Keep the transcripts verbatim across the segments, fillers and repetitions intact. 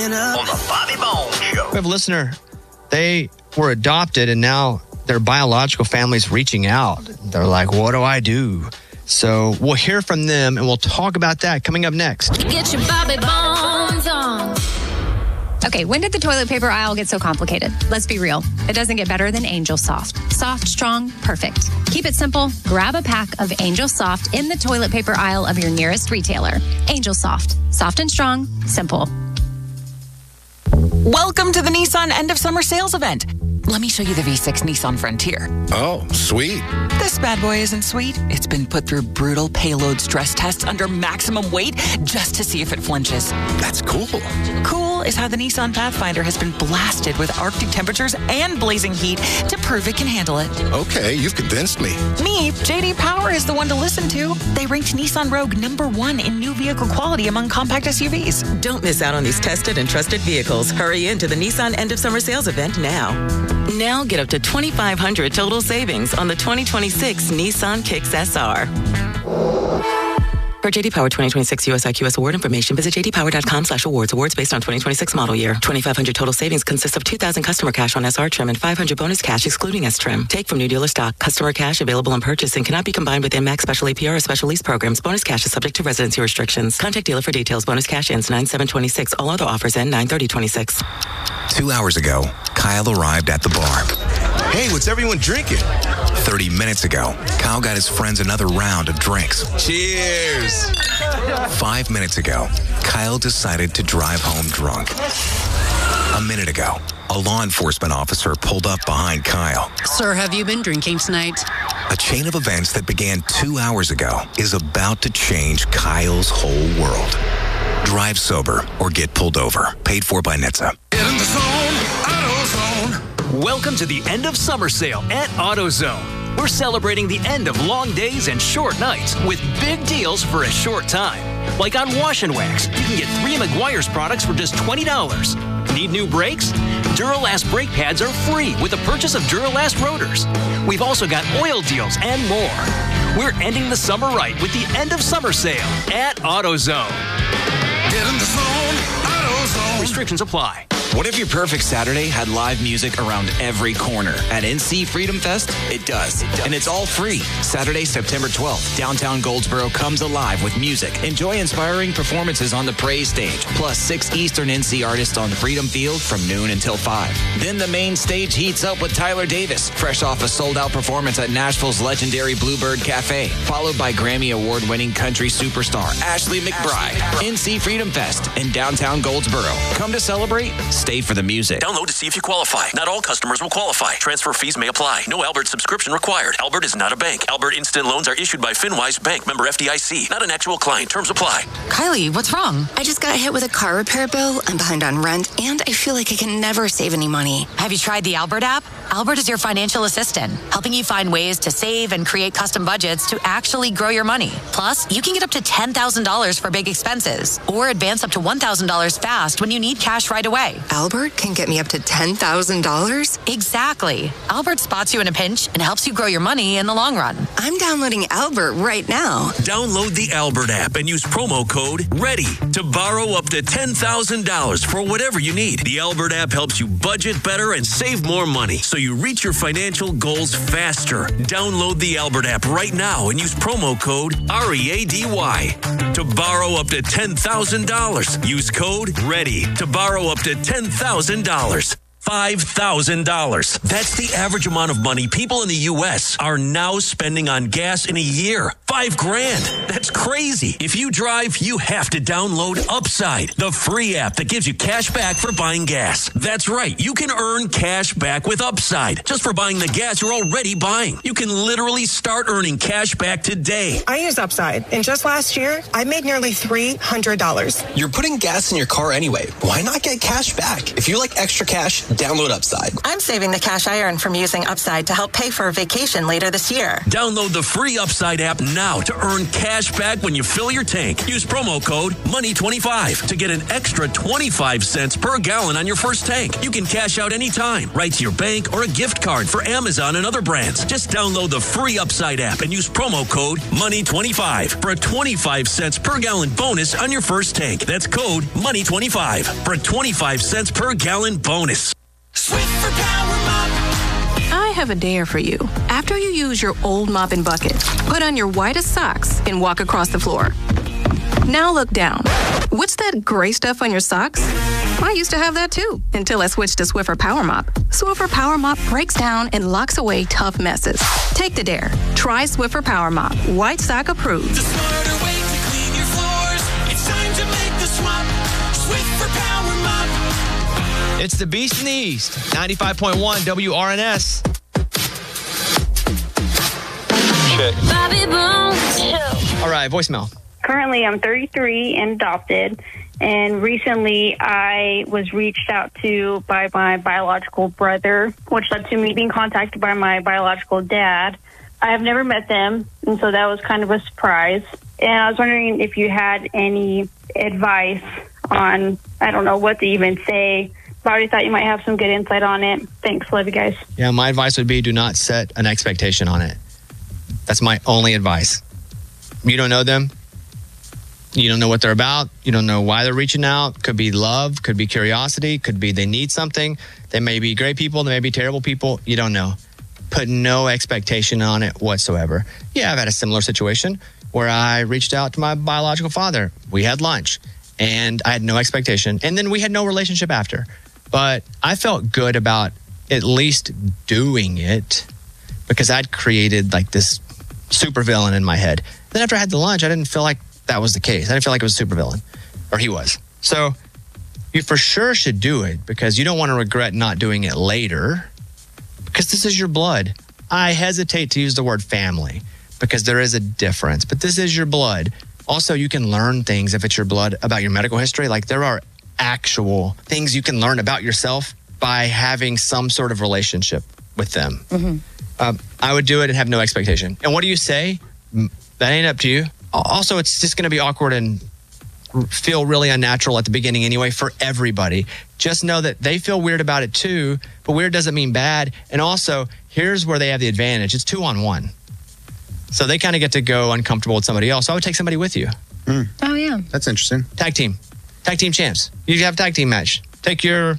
On the Bobby Bones Show. We have a listener. They were adopted, and now their biological family's reaching out. They're like, what do I do? So we'll hear from them, and we'll talk about that coming up next. Get your Bobby Bones on. Okay, when did the toilet paper aisle get so complicated? Let's be real. It doesn't get better than Angel Soft. Soft, strong, perfect. Keep it simple. Grab a pack of Angel Soft in the toilet paper aisle of your nearest retailer. Angel Soft. Soft and strong. Simple. Welcome to the Nissan End of Summer Sales Event. Let me show you the V six Nissan Frontier. Oh, sweet. This bad boy isn't sweet. It's been put through brutal payload stress tests under maximum weight just to see if it flinches. That's cool. Cool is how the Nissan Pathfinder has been blasted with Arctic temperatures and blazing heat to prove it can handle it. Okay, you've convinced me. Me, J D Power is the one to listen to. They ranked Nissan Rogue number one in new vehicle quality among compact S U Vs. Don't miss out on these tested and trusted vehicles. Hurry into the Nissan End of Summer Sales Event now. Now get up to twenty-five hundred dollars total savings on the twenty twenty-six Nissan Kicks S R. For J D Power twenty twenty-six U S I Q S award information, visit jdpower.com slash awards. Awards based on twenty twenty-six model year. twenty-five hundred total savings consists of two thousand customer cash on S R trim and five hundred bonus cash excluding S trim. Take from new dealer stock. Customer cash available on purchase and cannot be combined with M A X special A P R or special lease programs. Bonus cash is subject to residency restrictions. Contact dealer for details. Bonus cash ends nine seven twenty-six. All other offers end nine thirty twenty-six. Two hours ago, Kyle arrived at the bar. Hey, what's everyone drinking? thirty minutes ago, Kyle got his friends another round of drinks. Cheers. Five minutes ago, Kyle decided to drive home drunk. A minute ago, a law enforcement officer pulled up behind Kyle. Sir, have you been drinking tonight? A chain of events that began two hours ago is about to change Kyle's whole world. Drive sober or get pulled over. Paid for by N H T S A. Get in the zone, AutoZone. Welcome to the end of summer sale at AutoZone. We're celebrating the end of long days and short nights with big deals for a short time. Like on Wash and Wax, you can get three Meguiar's products for just twenty dollars. Need new brakes? Duralast brake pads are free with the purchase of Duralast rotors. We've also got oil deals and more. We're ending the summer right with the end of summer sale at AutoZone. Get in the zone, AutoZone. Restrictions apply. What if your perfect Saturday had live music around every corner? At N C Freedom Fest, it does. It does. And it's all free. Saturday, September twelfth, downtown Goldsboro comes alive with music. Enjoy inspiring performances on the Praise stage, plus six Eastern N C artists on Freedom Field from noon until five. Then the main stage heats up with Tyler Davis, fresh off a sold-out performance at Nashville's legendary Bluebird Cafe, followed by Grammy Award-winning country superstar Ashley McBride. N C Freedom Fest in downtown Goldsboro. Come to celebrate. Stay for the music. Download to see if you qualify. Not all customers will qualify. Transfer fees may apply. No Albert subscription required. Albert is not a bank. Albert Instant Loans are issued by FinWise Bank, member F D I C. Not an actual client. Terms apply. Kylie, what's wrong? I just got hit with a car repair bill. I'm behind on rent, and I feel like I can never save any money. Have you tried the Albert app? Albert is your financial assistant, helping you find ways to save and create custom budgets to actually grow your money. Plus, you can get up to ten thousand dollars for big expenses, or advance up to one thousand dollars fast when you need cash right away. Albert can get me up to ten thousand dollars? Exactly. Albert spots you in a pinch and helps you grow your money in the long run. I'm downloading Albert right now. Download the Albert app and use promo code READY to borrow up to ten thousand dollars for whatever you need. The Albert app helps you budget better and save more money so you reach your financial goals faster. Download the Albert app right now and use promo code R E A D Y to borrow up to ten thousand dollars. Use code READY to borrow up to ten thousand dollars. five thousand dollars. That's the average amount of money people in the U S are now spending on gas in a year. Five grand. That's crazy. If you drive, you have to download Upside, the free app that gives you cash back for buying gas. That's right. You can earn cash back with Upside just for buying the gas you're already buying. You can literally start earning cash back today. I use Upside, and just last year, I made nearly three hundred dollars. You're putting gas in your car anyway. Why not get cash back? If you like extra cash, Download Upside. I'm saving the cash I earn from using Upside to help pay for a vacation later this year. Download the free Upside app now to earn cash back when you fill your tank. Use promo code money twenty-five to get an extra twenty-five cents per gallon on your first tank. You can cash out anytime, right to your bank or a gift card for Amazon and other brands. Just download the free Upside app and use promo code money twenty-five for a twenty-five cents per gallon bonus on your first tank. That's code money twenty-five for a twenty-five cents per gallon bonus. Swiffer Power Mop. I have a dare for you. After you use your old mop and bucket, put on your whitest socks and walk across the floor. Now look down. What's that gray stuff on your socks? I used to have that too, until I switched to Swiffer Power Mop. Swiffer Power Mop breaks down and locks away tough messes. Take the dare. Try Swiffer Power Mop. White sock approved. The smarter way to clean your floors. It's time to make the swap. Swiffer Power Mop. It's the Beast in the East, ninety-five point one W R N S. Shit. Bobby Bones. All right, voicemail. Currently, I'm thirty-three and adopted, and recently I was reached out to by my biological brother, which led to me being contacted by my biological dad. I have never met them, and so that was kind of a surprise. And I was wondering if you had any advice on, I don't know what to even say. I already thought you might have some good insight on it. Thanks. Love you guys. Yeah, my advice would be do not set an expectation on it. That's my only advice. You don't know them. You don't know what they're about. You don't know why they're reaching out. Could be love. Could be curiosity. Could be they need something. They may be great people. They may be terrible people. You don't know. Put no expectation on it whatsoever. Yeah, I've had a similar situation where I reached out to my biological father. We had lunch, and I had no expectation. And then we had no relationship after. But I felt good about at least doing it because I'd created like this supervillain in my head. Then after I had the lunch, I didn't feel like that was the case. I didn't feel like it was a supervillain, or he was. So you for sure should do it because you don't want to regret not doing it later because this is your blood. I hesitate to use the word family because there is a difference, but this is your blood. Also, you can learn things if it's your blood about your medical history. Like there are actual things you can learn about yourself by having some sort of relationship with them. Mm-hmm. Um, I would do it and have no expectation. And what do you say? That ain't up to you. Also, it's just going to be awkward and feel really unnatural at the beginning anyway for everybody. Just know that they feel weird about it too, but weird doesn't mean bad. And also, here's where they have the advantage. It's two on one. So they kind of get to go uncomfortable with somebody else. So I would take somebody with you. Oh, yeah. That's interesting. Tag team. Tag team champs. You have a tag team match. Take your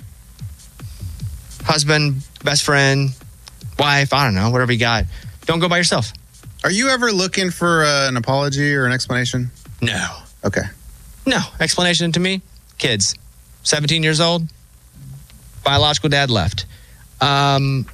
husband, best friend, wife, I don't know, whatever you got. Don't go by yourself. Are you ever looking for uh, an apology or an explanation? No. Okay. No. Explanation to me? Kids. seventeen years old. Biological dad left. Um,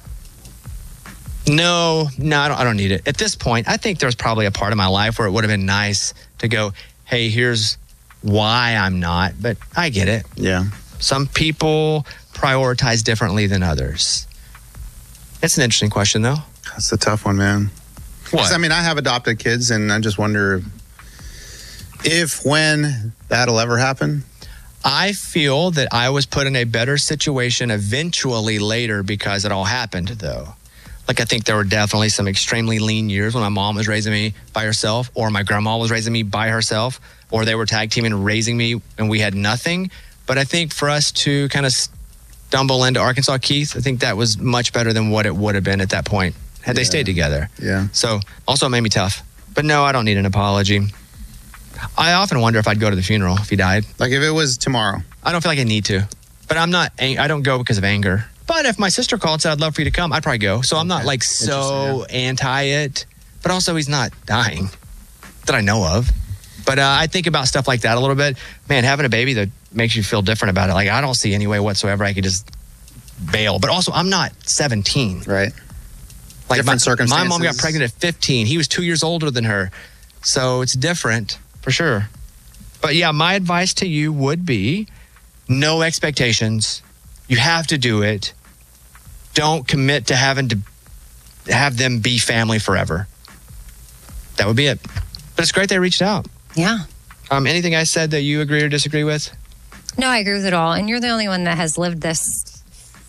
no, no, I don't, I don't need it. At this point, I think there's probably a part of my life where it would have been nice to go, hey, here's why I'm not, but I get it. Yeah. Some people prioritize differently than others. It's an interesting question, though. That's a tough one, man. What? I mean, I have adopted kids, and I just wonder if, when that'll ever happen. I feel that I was put in a better situation eventually later because it all happened, though. Like, I think there were definitely some extremely lean years when my mom was raising me by herself, or my grandma was raising me by herself, or they were tag teaming and raising me and we had nothing. But I think for us to kind of stumble into Arkansas Keith, I think that was much better than what it would have been at that point had yeah. they stayed together. Yeah. So also it made me tough. But no, I don't need an apology. I often wonder if I'd go to the funeral if he died. Like if it was tomorrow. I don't feel like I need to. But I'm not, I don't go because of anger. But if my sister called and said, I'd love for you to come, I'd probably go. So I'm not like so yeah. anti it. But also he's not dying that I know of. But uh, I think about stuff like that a little bit. Man, having a baby that makes you feel different about it. Like I don't see any way whatsoever I could just bail. But also I'm not seventeen. Right. Like different my, circumstances. My mom got pregnant at fifteen. He was two years older than her. So it's different for sure. But yeah, my advice to you would be no expectations. You have to do it. Don't commit to having to have them be family forever. That would be it. But it's great they reached out. Yeah. Um, anything I said that you agree or disagree with? No, I agree with it all. And you're the only one that has lived this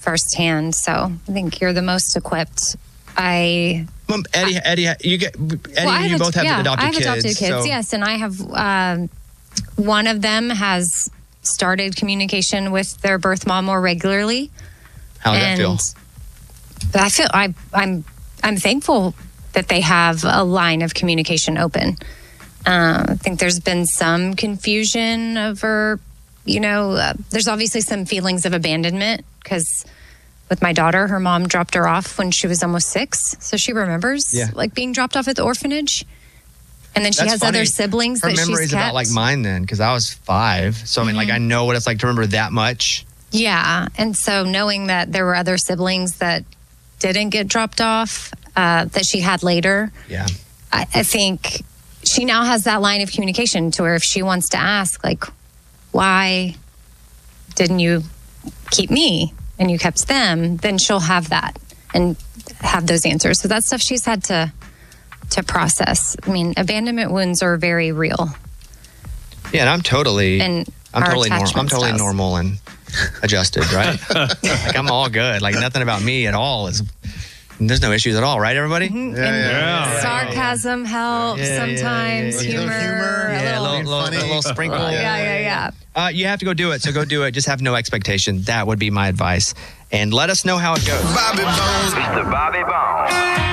firsthand. So I think you're the most equipped. I Well, Eddie, Eddie, you get Eddie. Well, I you have both have yeah, adopted I have kids. adopted kids, so- yes, and I have um, one of them has started communication with their birth mom more regularly. How does that And feel? I feel I, I'm I'm thankful that they have a line of communication open. Uh, I think there's been some confusion over, you know, uh, there's obviously some feelings of abandonment because with my daughter, her mom dropped her off when she was almost six, so she remembers Yeah. like being dropped off at the orphanage. And then she That's has funny. other siblings Her that she's memory's kept. about like mine then, because I was five. So I mean, like I know what it's like to remember that much. Yeah. And so knowing that there were other siblings that didn't get dropped off, uh, that she had later, Yeah. I, I think she now has that line of communication to where if she wants to ask, like, why didn't you keep me and you kept them, then she'll have that and have those answers. So that's stuff she's had to to process. I mean, abandonment wounds are very real. Yeah, and I'm totally, And I'm our totally, nor- I'm attachment totally styles. normal and adjusted, right? Like I'm all good. Like nothing about me at all is. There's no issues at all, right? Everybody. And sarcasm helps Yeah, yeah, sometimes, yeah, yeah. humor, Yeah, a a little, little, little, little sprinkle. yeah, yeah, yeah. Uh, you have to go do it. So go do it. Just have no expectation. That would be my advice. And let us know how it goes. Bobby Bones. Mister Bobby Bones.